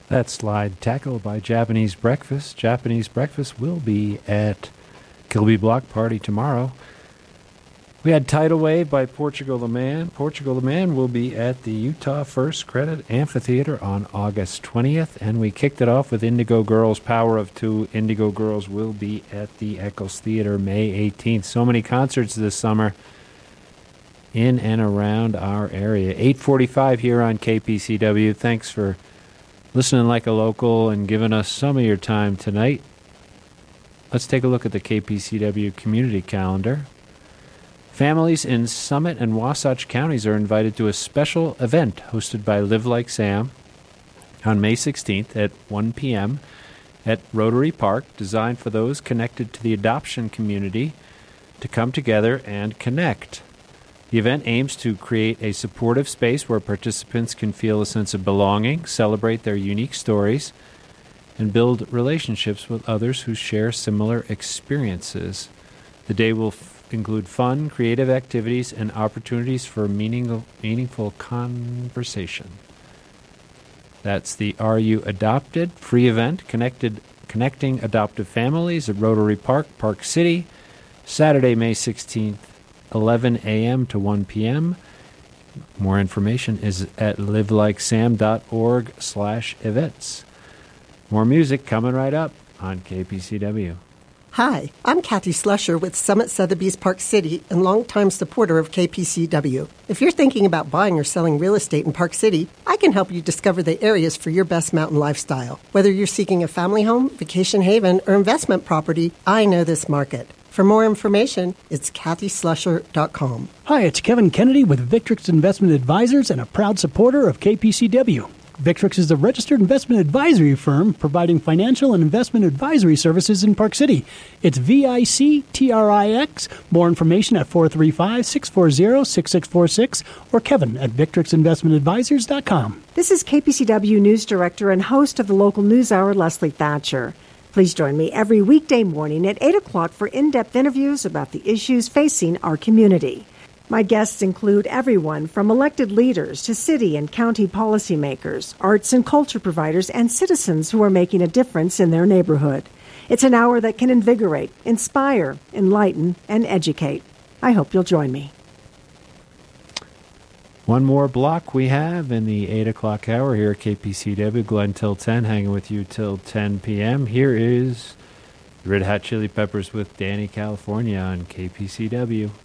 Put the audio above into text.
That slide tackled by Japanese Breakfast. Japanese Breakfast will be at Kilby Block Party tomorrow. We had Tidal Wave by Portugal the Man. Portugal the Man will be at the Utah First Credit Amphitheater on August 20th. And we kicked it off with Indigo Girls, Power of Two. Indigo Girls will be at the Eccles Theater May 18th. So many concerts this summer in and around our area. 8:45 here on KPCW. Thanks for listening like a local and giving us some of your time tonight. Let's take a look at the KPCW community calendar. Families in Summit and Wasatch counties are invited to a special event hosted by Live Like Sam on May 16th at 1 p.m. at Rotary Park, designed for those connected to the adoption community to come together and connect. The event aims to create a supportive space where participants can feel a sense of belonging, celebrate their unique stories, and build relationships with others who share similar experiences. The day will include fun, creative activities, and opportunities for meaningful conversation. That's the Are You Adopted? Free event connecting adoptive families at Rotary Park, Park City, Saturday, May 16th, 11 a.m. to 1 p.m. More information is at livelikesam.org/events. More music coming right up on KPCW. Hi, I'm Kathy Slusher with Summit Sotheby's Park City and longtime supporter of KPCW. If you're thinking about buying or selling real estate in Park City, I can help you discover the areas for your best mountain lifestyle. Whether you're seeking a family home, vacation haven, or investment property, I know this market. For more information, it's kathyslusher.com. Hi, it's Kevin Kennedy with Victrix Investment Advisors and a proud supporter of KPCW. Victrix is a registered investment advisory firm providing financial and investment advisory services in Park City. It's VICTRIX. More information at 435-640-6646 or Kevin at VictrixInvestmentAdvisors.com. This is KPCW News Director and host of the local news hour, Leslie Thatcher. Please join me every weekday morning at 8 o'clock for in-depth interviews about the issues facing our community. My guests include everyone from elected leaders to city and county policymakers, arts and culture providers, and citizens who are making a difference in their neighborhood. It's an hour that can invigorate, inspire, enlighten, and educate. I hope you'll join me. One more block we have in the 8 o'clock hour here at KPCW. Glenn till 10, hanging with you till 10 p.m. Here is Red Hot Chili Peppers with Danny California on KPCW.